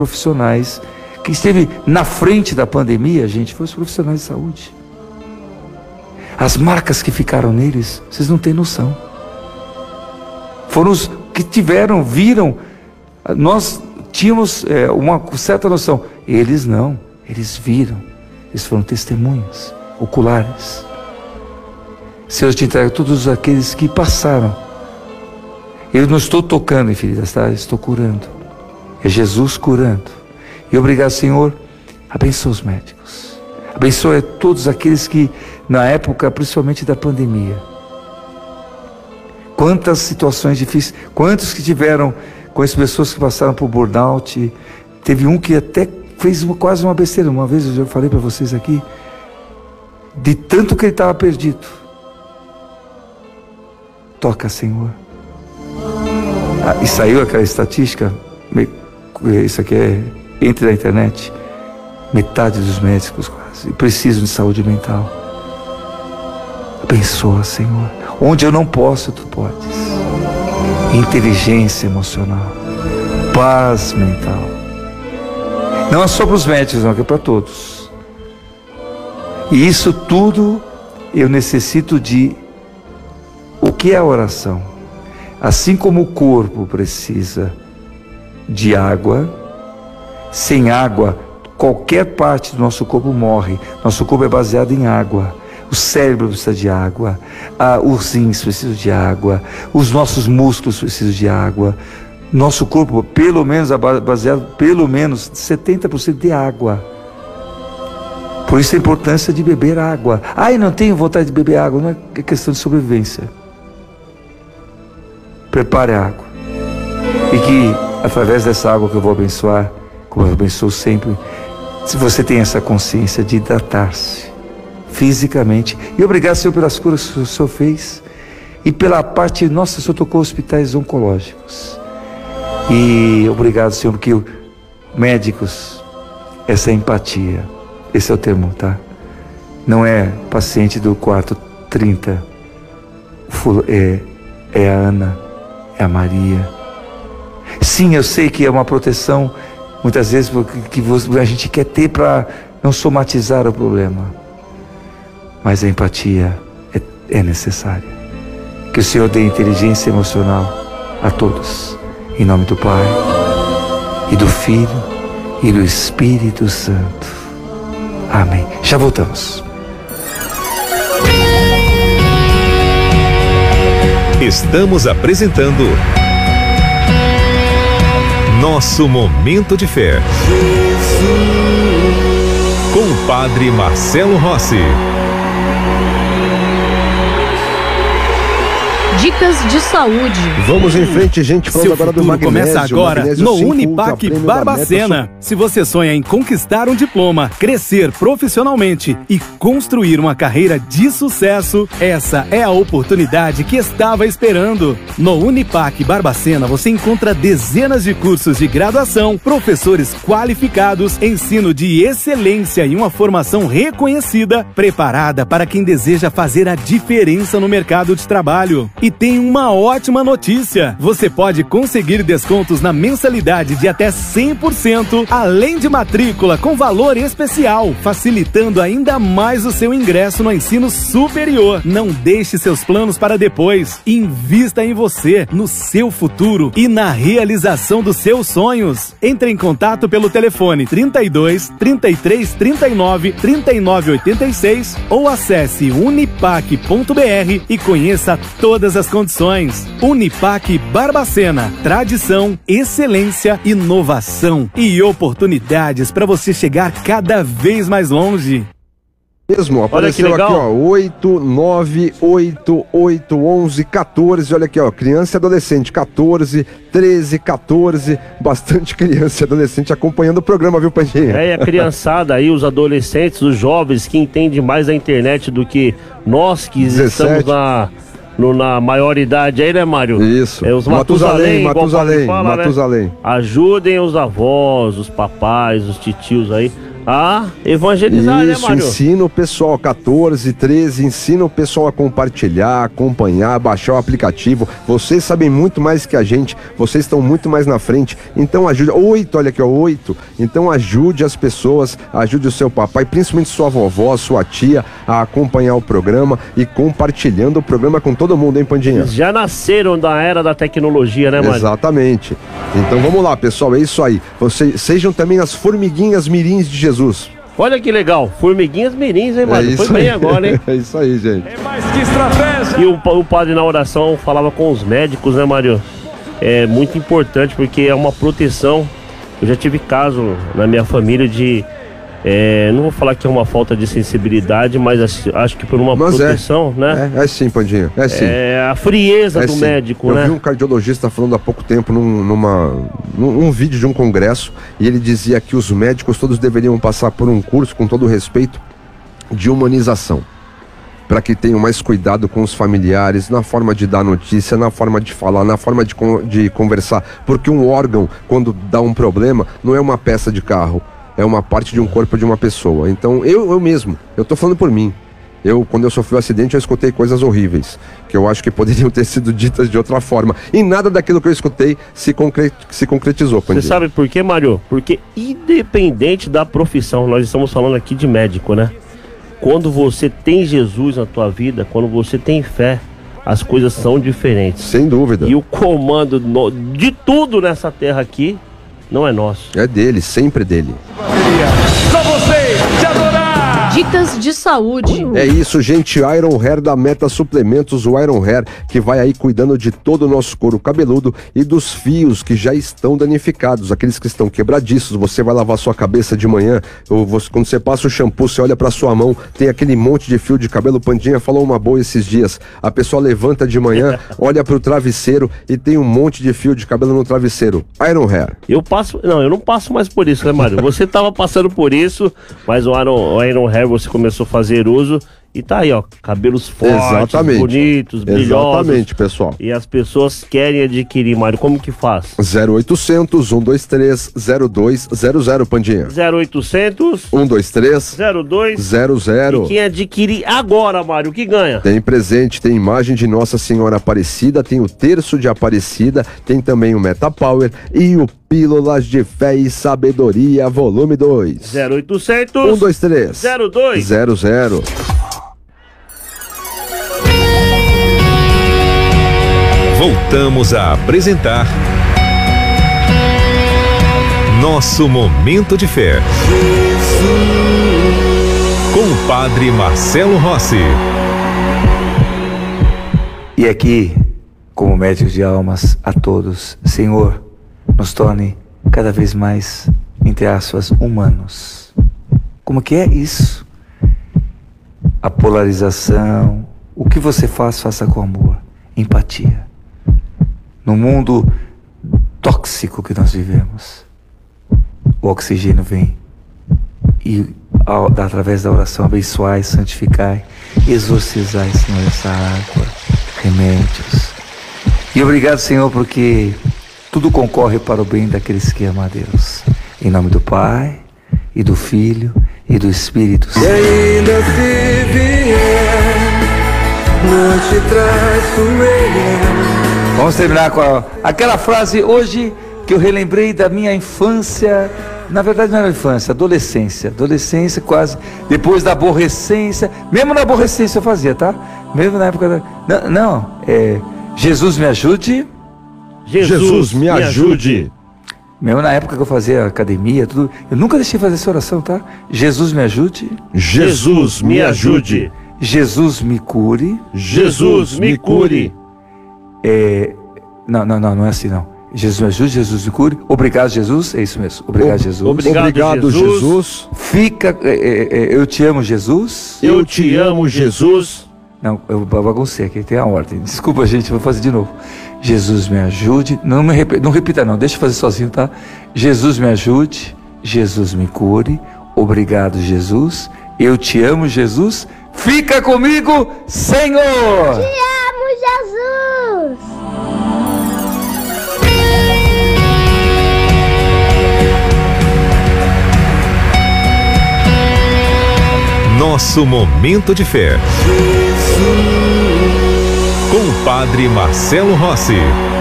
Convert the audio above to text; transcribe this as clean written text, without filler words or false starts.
profissionais. Quem esteve na frente da pandemia, gente, foram os profissionais de saúde. As marcas que ficaram neles, vocês não têm noção. Foram os que viram. Nós tínhamos uma certa noção. Eles não, eles viram. Eles foram testemunhas oculares. Senhor, eu te entrego todos aqueles que passaram. Eu não estou tocando em feridas, tá? Estou curando. É Jesus curando. E obrigado, Senhor. Abençoa os médicos. Abençoa todos aqueles que, na época, principalmente da pandemia, quantas situações difíceis, quantos que tiveram, com as pessoas que passaram por burnout. Teve um que até fez quase uma besteira. Uma vez eu já falei para vocês aqui, de tanto que ele estava perdido. Toca, Senhor. E saiu aquela estatística, isso aqui entre na internet, metade dos médicos quase precisam de saúde mental. Abençoa, Senhor. Onde eu não posso, tu podes. Inteligência emocional, paz mental. Não é só para os médicos, não, é para todos. E isso tudo eu necessito de... O que é a oração? Assim como o corpo precisa de água, sem água, qualquer parte do nosso corpo morre. Nosso corpo é baseado em água. O cérebro precisa de água, os rins precisam de água, os nossos músculos precisam de água. Nosso corpo, pelo menos, é baseado pelo menos 70% de água. Por isso a importância de beber água. Eu não tenho vontade de beber água, não é questão de sobrevivência. Prepare a água. E que, através dessa água que eu vou abençoar, como eu abençoo sempre, se você tem essa consciência de hidratar-se fisicamente. E obrigado, Senhor, pelas curas que o Senhor fez. E pela parte nossa, o Senhor tocou hospitais oncológicos. E obrigado, Senhor, porque médicos, essa empatia, esse é o termo, tá? Não é paciente do quarto 30, é a Ana, é a Maria. Sim, eu sei que é uma proteção, muitas vezes, que a gente quer ter para não somatizar o problema. Mas a empatia é necessária. Que o Senhor dê inteligência emocional a todos. Em nome do Pai, e do Filho, e do Espírito Santo. Amém. Já voltamos. Estamos apresentando Nosso Momento de Fé. Com o Padre Marcelo Rossi. Dicas de saúde. Vamos em frente, gente. Falando agora do magnésio. Começa agora no Unipac Barbacena. Se você sonha em conquistar um diploma, crescer profissionalmente e construir uma carreira de sucesso, essa é a oportunidade que estava esperando. No Unipac Barbacena você encontra dezenas de cursos de graduação, professores qualificados, ensino de excelência e uma formação reconhecida, preparada para quem deseja fazer a diferença no mercado de trabalho. E tem uma ótima notícia: você pode conseguir descontos na mensalidade de até 100%, além de matrícula com valor especial, facilitando ainda mais o seu ingresso no ensino superior. Não deixe seus planos para depois. Invista em você, no seu futuro e na realização dos seus sonhos. Entre em contato pelo telefone 32 33 39 39 86 ou acesse unipac.br e conheça todas as condições. Unipac Barbacena, tradição, excelência, inovação e oportunidades para você chegar cada vez mais longe. Mesmo, apareceu aqui, ó, 8, 9, 8, 8, 11, 14, olha aqui, ó, criança e adolescente, 14, 13, 14, bastante criança e adolescente acompanhando o programa, viu, Pandinha? E a criançada aí, os adolescentes, os jovens que entendem mais da internet do que nós que 17. Estamos na maioridade aí, né, Mário? Isso. Os Matusalém, Matusalém. Né? Ajudem os avós, os papais, os titios aí a evangelizar, isso, né, Mário? Ensina o pessoal, 14, 13, ensina o pessoal a compartilhar, acompanhar, baixar o aplicativo. Vocês sabem muito mais que a gente, vocês estão muito mais na frente, então ajude. 8, olha aqui, ó, 8. Então ajude as pessoas, ajude o seu papai, principalmente sua vovó, sua tia, a acompanhar o programa e compartilhando o programa com todo mundo, hein, Pandinha? Eles já nasceram da era da tecnologia, né, Mário? Exatamente. Então vamos lá, pessoal, é isso aí. Vocês sejam também as formiguinhas mirins de Jesus. Olha que legal, formiguinhas mirins, hein, Mário? Foi bem agora, hein? É isso aí, gente. Mas que estratégia! E o padre na oração falava com os médicos, né, Mário? É muito importante porque é uma proteção. Eu já tive caso na minha família de... não vou falar que é uma falta de sensibilidade, mas acho que por uma proteção, né? É sim, Pandinha, é sim. É a frieza do médico, né? Eu vi um cardiologista falando há pouco tempo num vídeo de um congresso, e ele dizia que os médicos todos deveriam passar por um curso, com todo respeito, de humanização, para que tenham mais cuidado com os familiares, na forma de dar notícia, na forma de falar, na forma de conversar, porque um órgão, quando dá um problema, não é uma peça de carro, é uma parte de um corpo de uma pessoa. Então eu mesmo, eu tô falando por mim. Quando eu sofri o acidente, eu escutei coisas horríveis, que eu acho que poderiam ter sido ditas de outra forma. E nada daquilo que eu escutei se concretizou. Você sabe por quê, Mário? Porque independente da profissão, nós estamos falando aqui de médico, né? Quando você tem Jesus na tua vida, quando você tem fé, as coisas são diferentes. Sem dúvida. E o comando de tudo nessa terra aqui não é nosso. É dele, sempre dele. Pra você te adorar! Dicas de saúde. É isso, gente. Iron Hair da Meta Suplementos, o Iron Hair que vai aí cuidando de todo o nosso couro cabeludo e dos fios que já estão danificados, aqueles que estão quebradiços. Você vai lavar sua cabeça de manhã, quando você passa o shampoo, você olha pra sua mão, tem aquele monte de fio de cabelo. Pandinha falou uma boa esses dias. A pessoa levanta de manhã, olha pro travesseiro e tem um monte de fio de cabelo no travesseiro. Iron Hair. Eu não passo mais por isso, né, Mário? Você tava passando por isso, mas o Iron Hair você começou a fazer uso e tá aí, ó, cabelos fortes, bonitos, brilhosos. Exatamente, pessoal. E as pessoas querem adquirir, Mário, como que faz? 0800 123 0200, Pandinha. 0800 123 0200. E quem adquirir agora, Mário, o que ganha? Tem presente, tem imagem de Nossa Senhora Aparecida, tem o terço de Aparecida, tem também o Meta Power e o Pílulas de Fé e Sabedoria, volume 2. 0800 123 0200. Voltamos a apresentar Nosso Momento de Fé. Com o Padre Marcelo Rossi. E aqui, como médico de almas, a todos, Senhor, nos torne cada vez mais, entre aspas, humanos. Como que é isso? A polarização, o que você faz, faça com amor, empatia. No mundo tóxico que nós vivemos, o oxigênio vem e através da oração abençoai, santificai, exorcizai, Senhor, essa água, remédios. E obrigado, Senhor, porque tudo concorre para o bem daqueles que amam a Deus. Em nome do Pai, e do Filho, e do Espírito Santo. E ainda se vier, não te traço melhor. Vamos terminar com aquela frase hoje que eu relembrei da minha infância. Na verdade não era infância, adolescência quase, depois da aborrecência. Mesmo na aborrecência eu fazia, tá? Mesmo na época Jesus me ajude. Jesus me ajude. Mesmo na época que eu fazia academia, tudo, eu nunca deixei de fazer essa oração, tá? Jesus me ajude. Jesus me ajude. Jesus me cure. Jesus me cure. Não é assim não. Jesus me ajude, Jesus me cure. Obrigado, Jesus. É isso mesmo. Obrigado, Jesus. Obrigado, Jesus. Eu te amo, Jesus. Eu te amo, Jesus. Não, eu baguncei aqui, tem a ordem. Desculpa, gente, vou fazer de novo. Jesus me ajude. Não repita não, deixa eu fazer sozinho, tá? Jesus me ajude, Jesus me cure. Obrigado, Jesus. Eu te amo, Jesus. Fica comigo, Senhor. Te amo, Jesus. Nosso Momento de Fé. Com o Padre Marcelo Rossi.